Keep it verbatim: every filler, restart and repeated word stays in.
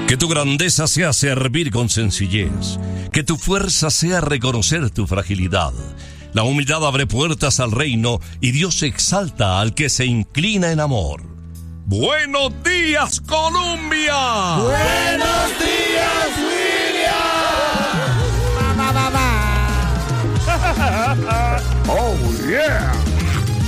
Que tu grandeza sea servir con sencillez. Que tu fuerza sea reconocer tu fragilidad. La humildad abre puertas al reino y Dios exalta al que se inclina en amor. ¡Buenos días, Colombia! ¡Buenos días, William! ¡Oh, yeah!